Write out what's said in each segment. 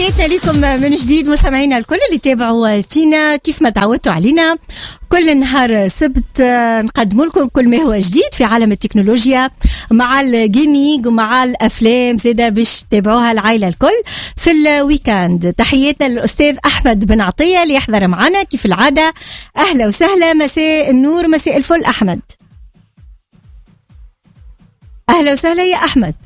تحياتنا لكم من جديد مستمعينا الكل اللي تابعوا فينا كيف ما تعودتوا علينا كل نهار سبت نقدم لكم كل ما هو جديد في عالم التكنولوجيا مع الجيمينج ومع الأفلام زيادة باش تتابعوها العائلة الكل في الويكاند. تحياتنا للأستاذ أحمد بن عطية اللي يحضر معنا كيف العادة. أهلا وسهلا، مساء النور، مساء الفل أحمد. أهلا وسهلا يا أحمد.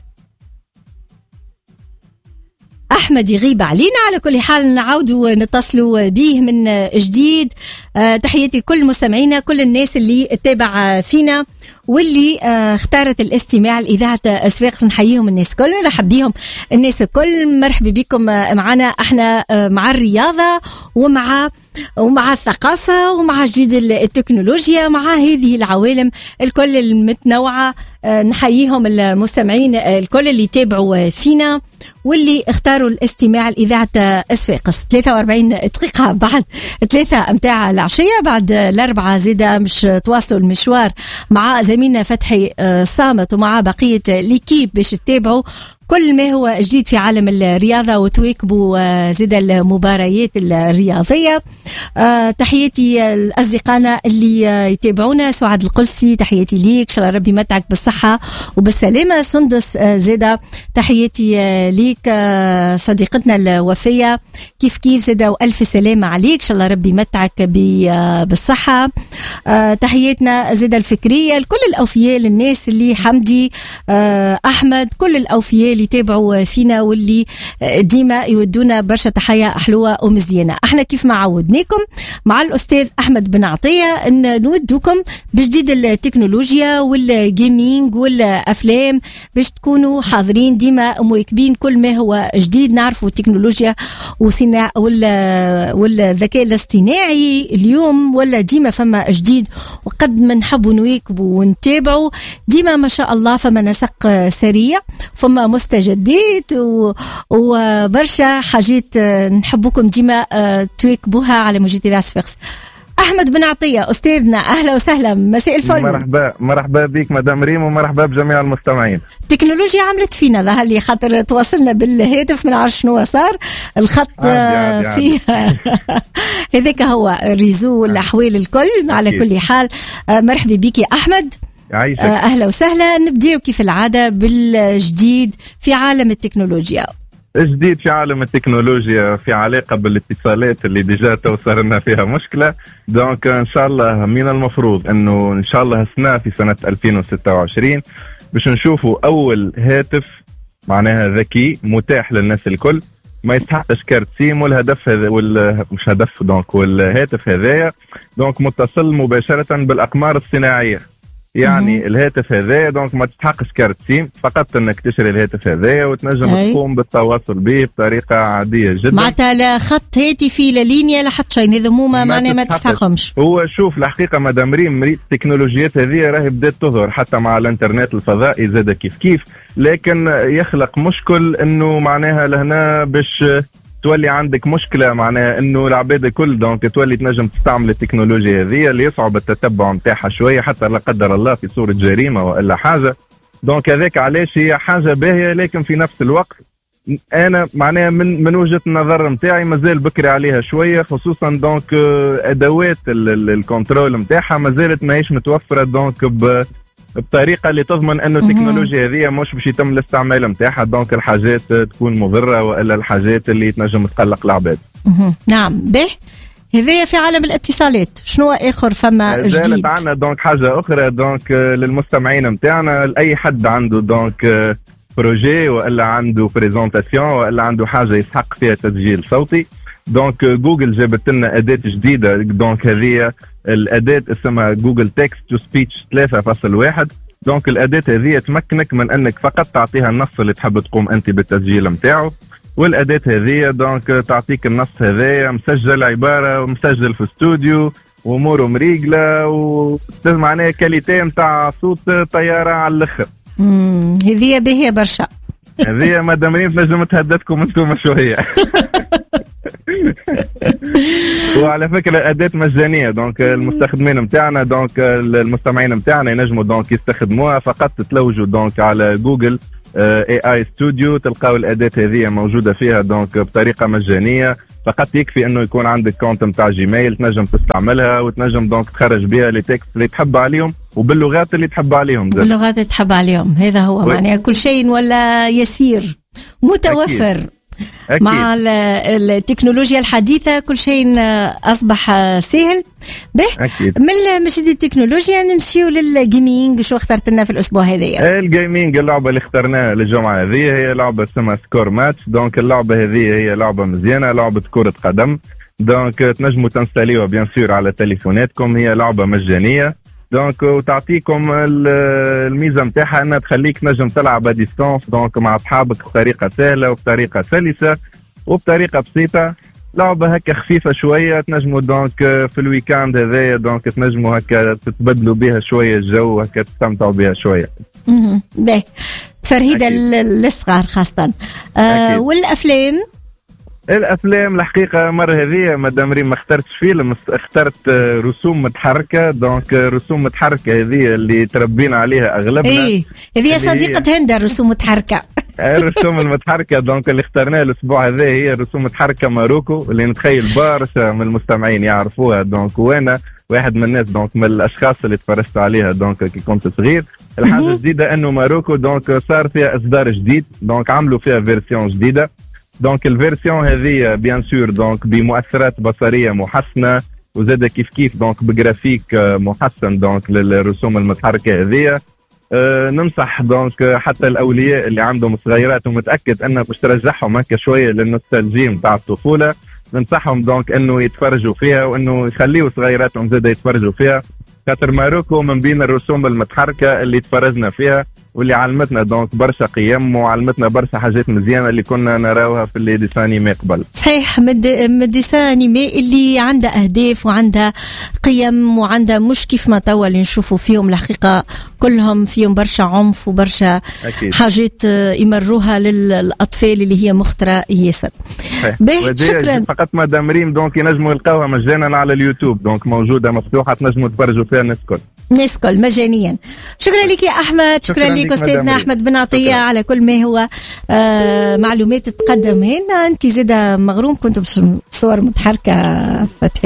أحمد يغيب علينا، على كل حال نعودوا نتصلوا به من جديد. تحياتي لكل مستمعينا، كل الناس اللي تتابع فينا واللي اختارت الاستماع لإذاعة أسواق، نحييهم الناس كل، نرحب بهم الناس الكل. مرحبا بكم معنا، احنا مع الرياضة ومع الثقافة ومع جديد التكنولوجيا، مع هذه العوالم الكل المتنوعة. نحييهم المستمعين الكل اللي تابعوا فينا واللي اختاروا الاستماع لإذاعة أسواق. 43 دقيقة بعد 3 متاع العشية، بعد الأربعة زيادة مش تواصلوا المشوار مع زميلنا فتحي صامت ومع بقية ليكيب باش تتابعوا كل ما هو جديد في عالم الرياضة وتواكبوا زيادة المباريات الرياضية. تحياتي لأصدقائنا اللي يتابعونا. سعاد القلسي تحياتي ليك، شاء الله ربي متعك بالصحة وبالسلامة. سندس زيادة تحياتي ليك. صديقتنا الوفية كيف زيادة وألف سلامة عليك، شاء الله ربي متعك بالصحة. تحياتنا زيادة الفكرية لكل الأوفياء، للناس اللي حمدي أحمد، كل الأوفياء اللي يتابعوا فينا واللي ديما يودونا برشا تحية أحلوة ومزيانة. احنا كيف ما عودناكم مع الأستاذ أحمد بن عطية ان نودوكم بجديد التكنولوجيا والجيمينج والأفلام باش تكونوا حاضرين ديما مواكبين كل ما هو جديد. نعرفوا التكنولوجيا والذكاء الاصطناعي اليوم ولا ديما فما جديد، وقد ما نحبوا نواكبوا ونتابعوا ديما ما شاء الله فما نسق سريع، فما مستجدات وبرشا حاجات نحبوكم ديما تواكبوها على موجات إذاعة صفاقس. أحمد بن عطية أستاذنا، أهلا وسهلا، مساء الفل. مرحبا بك مدام ريم، ومرحبا بجميع المستمعين. التكنولوجيا عملت فينا ظهر لي، خاطر تواصلنا بالهاتف من عارف شنو صار الخط فيه هذاك هو الريزو والأحوال الكل. على كل حال مرحبا بك يا أحمد. أهلا وسهلا. نبدأ كيف العادة بالجديد في عالم التكنولوجيا. جديد في عالم التكنولوجيا في علاقة بالاتصالات اللي ديجا توصلنا فيها مشكلة. دونك إن شاء الله من المفروض أنه إن شاء الله في سنة 2026 باش نشوفوا أول هاتف معناها ذكي متاح للناس الكل، ما يستحقش كارت سيم، والهدف هذا مش هدف دونك، والهاتف هذايا دونك متصل مباشرة بالأقمار الصناعية. يعني الهاتف هذا دونك ما تستحقش كارت سيم، فقط انك تشري الهاتف هذا وتنجم تقوم بالتواصل به بطريقه عاديه جدا. معناتها لا خط هاتفي لا لينيا لا حتى شيء، هذا هما معناها ما تستحقهمش. هو شوف الحقيقه مدام ريم، التكنولوجيات هذه راهي بدات تظهر حتى مع الانترنت الفضائي زاد كيف، لكن يخلق مشكل انه معناها لهنا باش تولي عندك مشكلة، معناها انه العباد الكل دونك تولي تنجم تستعمل التكنولوجيا هذه اللي يصعب التتبع نتاعها شوية حتى لا قدر الله في صورة جريمة وإلا حاجة. دونك هذاك علاش هي حاجة باهية، لكن في نفس الوقت انا معناها من وجهة النظر نتاعي مازال بكري عليها شوية، خصوصا دونك ادوات الكنترول نتاعها مازالت ماهيش متوفرة دونك بطريقة اللي تضمن أنه التكنولوجيا هذه مش باش يتم الاستعمال متاعها دونك الحاجات تكون مضرة وإلا الحاجات اللي تنجم تقلق العباد. نعم به. هذا في عالم الاتصالات، شنو آخر فما جديد؟ زالت عنا دونك حاجة أخرى دونك للمستمعين متاعنا، أي حد عنده دونك بروجي وإلا عنده بريزونتاسيون وإلا عنده حاجة يسحق فيها تسجيل صوتي، دونك جوجل جابت لنا أداة جديدة. دونك هذه الأداة اسمها جوجل تكست تو سبيتش 3.1. دونك الأداة هذه تمكنك من أنك فقط تعطيها النص اللي تحب تقوم أنت بالتسجيل متاعه، والأداة هذه دونك تعطيك النص هذايا مسجل عبارة ومسجل في استوديو وأموره مريقلة ومعناها كاليتي متاع صوت طيارة على الآخر. هذه باهية برشا. هذه مدام ريم تنجم تهددكم انتم شوية. وعلى فكرة أداة مجانية دونك المستخدمين متاعنا دونك المستمعين متاعنا ينجموا دونك يستخدموها، فقط تلوجوا دونك على جوجل AI ستوديو. تلقاو الأداة هذه موجودة فيها دونك بطريقة مجانية، فقط يكفي انه يكون عندك كونت نتاع جيميل تنجم تستعملها وتنجم دونك تخرج بها لي تكست اللي تحب عليهم وباللغات اللي تحب عليهم. باللغات اللي تحب عليهم، هذا هو معناها كل شيء ولا يسير متوفر. أكيد. مع التكنولوجيا الحديثة كل شيء أصبح سهل. من مشيت التكنولوجيا نمشيو للجيمينج. شو اخترت لنا في الأسبوع هذا؟ الجيمينج اللعبة اللي اخترناها للجمعة هذه هي لعبة اسمها سكور ماتش. دونك اللعبة هذه هي لعبة مزيانة، لعبة كرة قدم. دونك تنجموا تنستاليوها بيان سور على تليفوناتكم. هي لعبة مجانية دونك وتعطيكم الميزه نتاعها انها تخليك تنجم تلعب ديستانس دونك مع اصحابك بطريقه سهله وبطريقه سلسه وبطريقه بسيطه. لعبه هكا خفيفه شويه، تنجموا دونك في الويكاند هذايا دونك تنجموا هكا تتبدلوا بها شويه الجو، هكا تستمتعوا بها شويه. باهي تفرهيده للصغار خاصه. الافلام الحقيقه مره هذه مدام ريم ما اخترتش فيلم، اخترت رسوم متحركه. دونك رسوم متحركه هذه اللي تربينا عليها اغلبنا. هذه صديقه هند الرسوم متحركه. الرسوم المتحركه دونك اللي اخترناها الاسبوع هذا هي رسوم متحركه ماروكو، اللي نتخيل برشا من المستمعين يعرفوها. دونك وانا واحد من الناس دونك من الاشخاص اللي تفرجت عليها دونك كي كنت صغير. الحاجه الجديده انه ماروكو دونك صار فيها اصدار جديد، دونك عملوا فيها فيرسيون جديده. دونك الفيرسيون هذه بيان سور دونك بمؤثرات بصريه محسنه وزاد كيف دونك بجرافيك محسن دونك للرسوم المتحركه هذه. ننصح دونك حتى الاولياء اللي عندهم صغيرات ومتاكد انها باش ترجعهم هكا شويه للنوستالجي نتاع الطفوله، ننصحهم دونك انه يتفرجوا فيها وانه يخليوا صغيراتهم زاد يتفرجوا فيها، خاطر ماروكو من بين الرسوم المتحركه اللي تفرجنا فيها واللي علمتنا دونك برشا قيم وعلمتنا برشا حاجات مزيانه اللي كنا نراوها في اللي ديسانيمي قبل. صحيح، من ديسانيمي اللي عندها اهداف وعندها قيم وعندها مش كيف ما توا اللي نشوفوا فيهم الحقيقه كلهم فيهم برشا عنف وبرشا حاجات يمروها للاطفال اللي هي مخترة ياسر. شكرا. فقط مدام ريم دونك ينجموا يلقاوها مجانا على اليوتيوب، دونك موجوده مفتوحه تنجموا تفرجوا فيها الناس الكل مجانيا. شكرا لك يا احمد، شكرا لك استاذنا احمد بن عطيه على كل ما هو معلومات تقدم هنا. انت زاده مغروم كنت بصور متحركه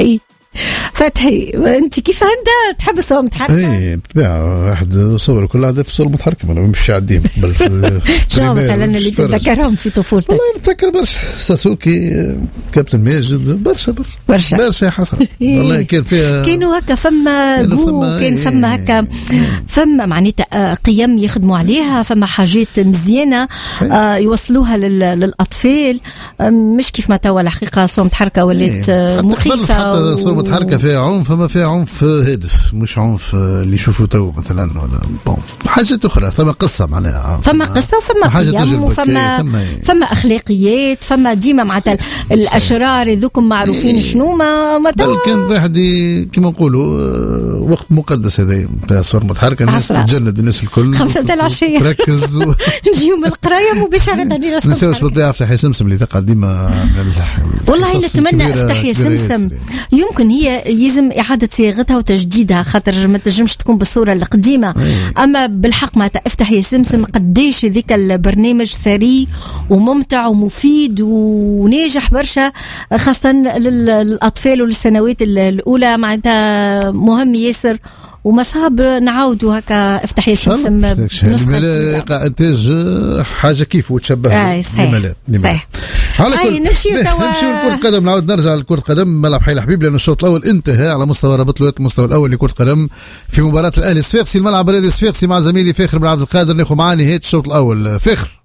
فتحي انت كيف انت تحب الصور متحركه؟ ايه بالطبيعه، واحد صور كلها هدف صور متحركه، ما نمشي عاديين قبل شو مثلا اللي تتذكرهم في طفولتك؟ والله نتذكر برشا ساسوكي، كابتن ماجد، برشا حسن. والله كان فيها كانوا هكا فما كان فما هكا فما معناتها قيم يخدموا عليها، فما حاجات مزيانه يوصلوها للاطفال، مش كيف ما توا الحقيقه صور متحركه ولات مخيفه. صور متحركه فيها عنف، فما فيها عنف هادف، مش عنف اللي يشوفوا تو مثلا ولا حاجات اخرى. ثم قصه معناها، فما قصه وفما قيم وفما اخلاقيات، فما ديما معناتها الاشرار ذوكم معروفين شنو ما تو كان واحد كما نقولوا وقت مقدس هذا نتاع صور متحركه. الناس تتجند، الناس الكل 5 تاع العشيه تركز نجيو من القرايه مباشره نساوس بالطبيعه افتح يا سمسم اللي تقعد ديما. والله نتمنى افتح يا سمسم يمكن هي يلزم إعادة صياغتها وتجديدها، خاطر ما تنجمش تكون بالصورة القديمة. أما بالحق ما افتح يا سمسم قديش ذيك البرنامج ثري وممتع ومفيد وناجح برشا، خاصة للأطفال وللسنوات الأولى، معناتها مهم ياسر ومصاب نعاودوا هكا افتح يا سمسم انتاج حاجه كيف وتشبه صحيح. نمشيو لكرة القدم، نعاود نرجع لكرة القدم. ملعب حي الحبيب لأن الشوط الأول انتهى على مستوى رابط الوقت، المستوى الأول لكرة القدم في مباراة الأهلي الصفاقسي. الملعب الرياضي الصفاقسي مع زميلي فاخر بن عبد القادر ناخذ معاه نهاية الشوط الأول. فاخر،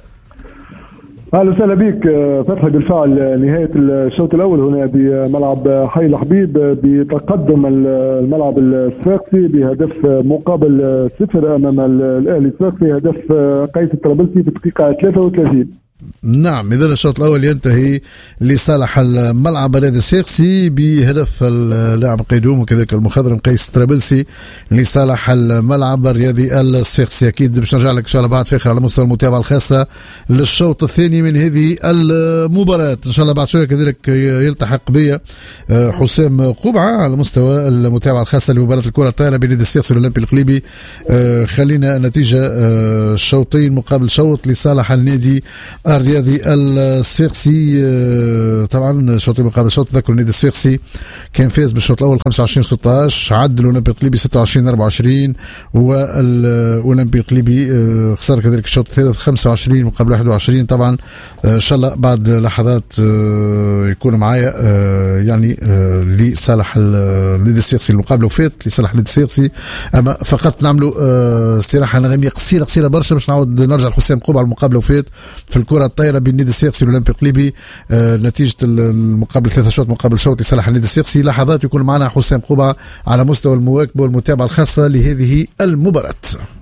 اهلا وسهلا بك فتحي. بالفعل نهايه الشوط الاول هنا بملعب حي الحبيب بتقدم الملعب الصفاقسي بهدف مقابل 0 امام الاهلي الصفاقسي، هدف قيس الطرابلسي في الدقيقه 33. نعم، إذا الشوط الأول ينتهي لصالح الملعب الرياضي الصفاقسي بهدف اللاعب قيدوم وكذلك المخضرم قيس طرابلسي لصالح الملعب الرياضي الصفاقسي. أكيد باش نرجع لك إن شاء الله بعد فاخر على مستوى المتابعة الخاصة للشوط الثاني من هذه المباراة. إن شاء الله بعد شوية كذلك يلتحق بي حسام قبعة على مستوى المتابعة الخاصة لمباراة الكرة الطائرة بين نادي الصفاقسي والأولمبي القليبي. خلينا نتيجة شوطين مقابل شوط لصالح النادي الرياضي الصفاقسي. طبعا شوطين مقابل شوط. تذكروا النادي الصفاقسي كان فاز بالشوط الاول 25-16، عدل الاولمبي القليبي 26-24، والاولمبي القليبي خسر كذلك الشوط الثالث 25 مقابل 21. طبعا ان شاء الله بعد لحظات يكون معايا يعني لصالح النادي الصفاقسي المقابله وفات لصالح النادي الصفاقسي. اما فقط نعملوا استراحه نغميه قصيره برشا باش نعاود نرجع لحسام قبعة المقابله وفات في الكرة الطايرة بين النادي الصفاقسي والأولمبي القليبي. نتيجة المقابل 3 شوط مقابل شوط لصالح النادي الصفاقسي. لحظات يكون معنا حسام قبعة على مستوى المواكبة والمتابعة الخاصة لهذه المباراة.